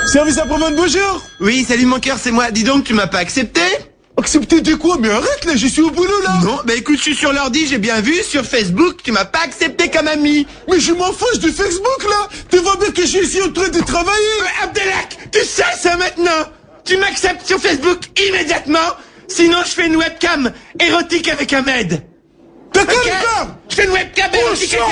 Service après-vente, bonjour. Oui, salut mon cœur, c'est moi. Dis donc, tu m'as pas accepté? Accepter de quoi? Mais arrête là, je suis au boulot là. Non, bah écoute, je suis sur l'ordi, j'ai bien vu, sur Facebook, tu m'as pas accepté comme ami. Mais je m'en fiche de Facebook là. Tu vois bien que je suis ici en train de travailler. Abdelak, tu sais ça maintenant? Tu m'acceptes sur Facebook immédiatement, sinon je fais une webcam érotique avec Ahmed. D'accord, Ok? d'accord. Je fais une webcam érotique avec